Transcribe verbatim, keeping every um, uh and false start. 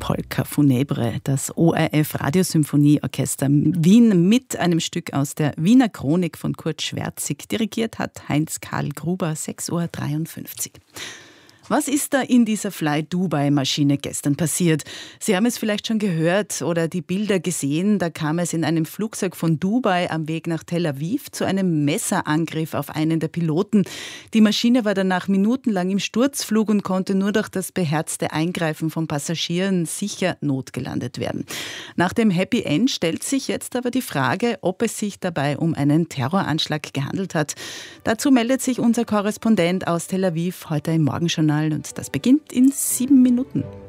Polka Funebre, das O R F Radiosymphonieorchester Wien mit einem Stück aus der Wiener Chronik von Kurt Schwärzig. Dirigiert hat Heinz-Karl Gruber, sechs Uhr dreiundfünfzig. Was ist da in dieser Fly-Dubai-Maschine gestern passiert? Sie haben es vielleicht schon gehört oder die Bilder gesehen. Da kam es in einem Flugzeug von Dubai am Weg nach Tel Aviv zu einem Messerangriff auf einen der Piloten. Die Maschine war danach minutenlang im Sturzflug und konnte nur durch das beherzte Eingreifen von Passagieren sicher notgelandet werden. Nach dem Happy End stellt sich jetzt aber die Frage, ob es sich dabei um einen Terroranschlag gehandelt hat. Dazu meldet sich unser Korrespondent aus Tel Aviv heute im Morgenjournal. Und das beginnt in sieben Minuten.